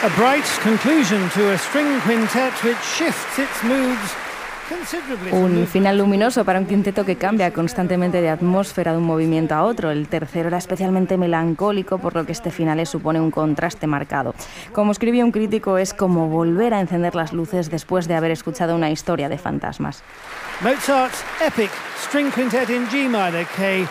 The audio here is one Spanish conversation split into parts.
A bright conclusion to a string quintet which shifts its moods. Un final luminoso para un quinteto que cambia constantemente de atmósfera de un movimiento a otro. El tercero era especialmente melancólico, por lo que este final le supone un contraste marcado. Como escribía un crítico, es como volver a encender las luces después de haber escuchado una historia de fantasmas. Mozart's epic string quintet in G minor,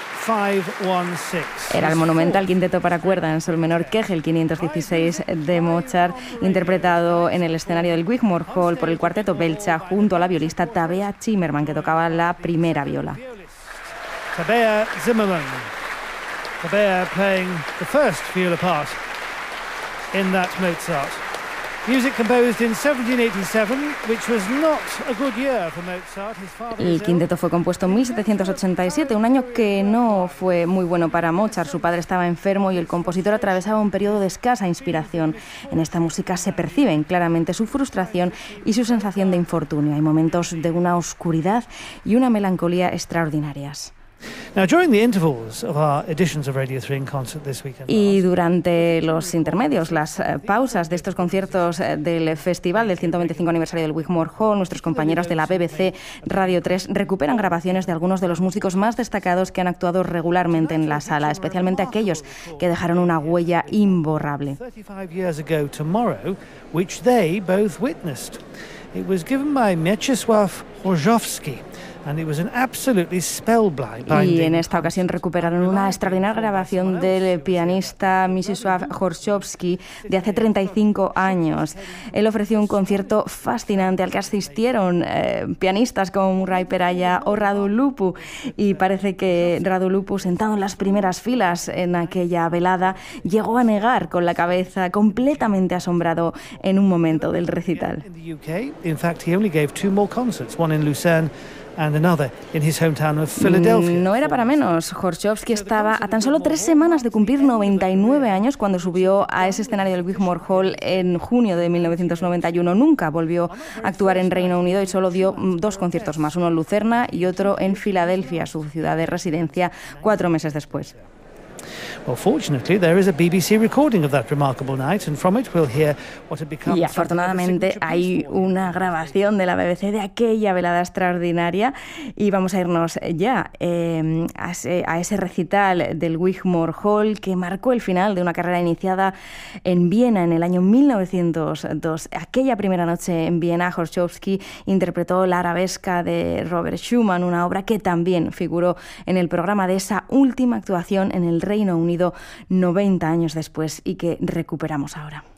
K516. Era el monumental quinteto para cuerda en sol menor Kegel 516 de Mozart, interpretado en el escenario del Wigmore Hall por el cuarteto Belcha junto a la violista Tabea Zimmermann, que tocaba la primera viola. Tabea Zimmermann. Tabea playing the first viola part in that Mozart. Music composed in 1787, which was not a good year for Mozart. El quinteto fue compuesto en 1787, un año que no fue muy bueno para Mozart. Su padre estaba enfermo y el compositor atravesaba un periodo de escasa inspiración. En esta música se perciben claramente su frustración y su sensación de infortunio. Hay momentos de una oscuridad y una melancolía extraordinarias. Now, during the intervals of our editions of Radio 3 in Concert this weekend. Y durante los intermedios, las pausas de estos conciertos del festival del 125 aniversario del Wigmore Hall, nuestros compañeros de la BBC Radio 3 recuperan grabaciones de algunos de los músicos más destacados que han actuado regularmente en la sala, especialmente aquellos que dejaron una huella imborrable. 35 years ago tomorrow, which they both witnessed. It was given by Mieczysław Horszowski. And it was an absolutely spellbinding. Y en esta ocasión recuperaron una extraordinaria grabación del pianista Mieczysław Horszowski de hace 35 años. Él ofreció un concierto fascinante al que asistieron pianistas como Murray Peraya o Radu Lupu. Y parece que Radu Lupu, sentado en las primeras filas en aquella velada, llegó a negar con la cabeza, completamente asombrado en un momento del recital. In fact, he only gave 2 more concerts, one in Lucerne and another in his hometown of Philadelphia. No era para menos. Horszowski estaba a tan solo 3 semanas de cumplir 99 años cuando subió a ese escenario del Wigmore Hall en junio de 1991. Nunca volvió a actuar en Reino Unido y solo dio 2 conciertos más, uno en Lucerna y otro en Filadelfia, su ciudad de residencia, 4 meses después. Well, fortunately, there is a BBC recording of that remarkable night, and from it we'll hear what had become. Y afortunadamente hay una grabación de la BBC de aquella velada extraordinaria y vamos a irnos ya a ese recital del Wigmore Hall que marcó el final de una carrera iniciada en Viena en el año 1902. Aquella primera noche en Viena, Horszowski interpretó la arabesca de Robert Schumann, una obra que también figuró en el programa de esa última actuación en el Reino Unido 90 años después y que recuperamos ahora.